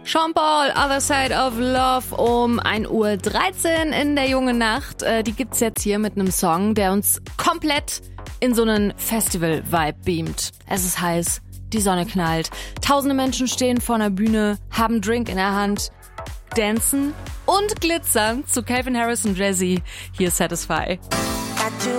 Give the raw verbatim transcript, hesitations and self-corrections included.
Sean Paul, Other Side of Love um ein Uhr dreizehn in der jungen Nacht. Äh, die gibt's jetzt hier mit einem Song, der uns komplett in so einen Festival-Vibe beamt. Es ist heiß, die Sonne knallt, tausende Menschen stehen vor einer Bühne, haben einen Drink in der Hand, dancen und glitzern zu Calvin Harris und Jay-Z. Hier ist Satisfy.